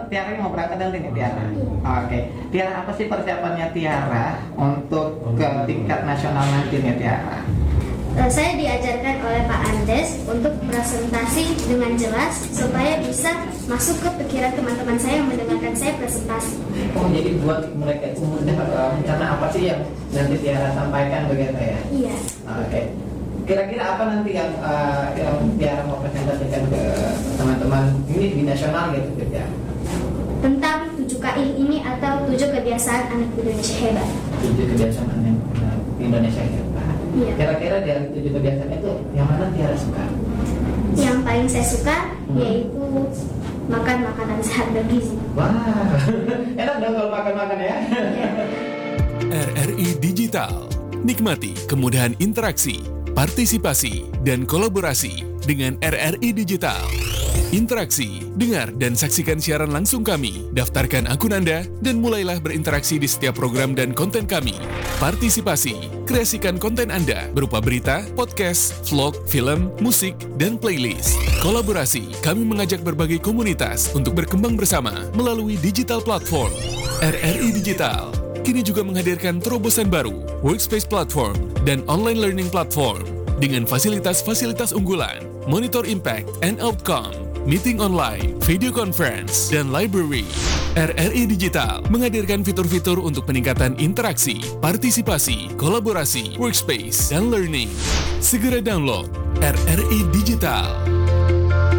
Tiara mau berangkat nanti nih Tiara. Oke. Tiara, apa sih persiapannya Tiara untuk ke tingkat nasional nanti nih Tiara? Saya diajarkan oleh Pak Andes untuk presentasi dengan jelas supaya bisa masuk ke pikiran teman-teman saya yang mendengarkan saya presentasi. Oh, jadi buat mereka itu rencana apa sih yang nanti Tiara sampaikan begitu ya? Iya. Oke. Kira-kira apa nanti yang Tiara mau presentasikan ke teman-teman ini di nasional gitu ya? Tentang 7 KI ini atau 7 kebiasaan anak Indonesia hebat. 7 kebiasaan anak Indonesia hebat. Iya. Kira-kira dari 7 kebiasaan itu yang mana Tiara suka? Yang paling saya suka yaitu makan makanan sehat bergizi. Wah, enak dong kalau makan-makan ya. RRI Digital. Nikmati kemudahan interaksi, partisipasi, dan kolaborasi dengan RRI Digital. Interaksi, dengar dan saksikan siaran langsung kami, daftarkan akun Anda, dan mulailah berinteraksi di setiap program dan konten kami. Partisipasi, kreasikan konten Anda berupa berita, podcast, vlog, film, musik, dan playlist. Kolaborasi, kami mengajak berbagai komunitas untuk berkembang bersama melalui digital platform. RRI Digital kini juga menghadirkan terobosan baru, workspace platform, dan online learning platform dengan fasilitas-fasilitas unggulan, monitor impact and outcome, meeting online, video conference, dan library. RRI Digital menghadirkan fitur-fitur untuk peningkatan interaksi, partisipasi, kolaborasi, workspace, dan learning. Segera download RRI Digital.